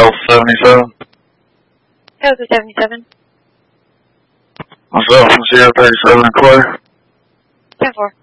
Delta 77. Delta 77. Myself from Sierra 37 and Clay. 10-4.